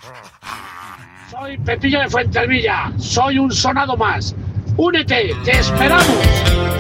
Soy Pepillo de Fuentervilla. Soy un sonado más. Únete, te esperamos.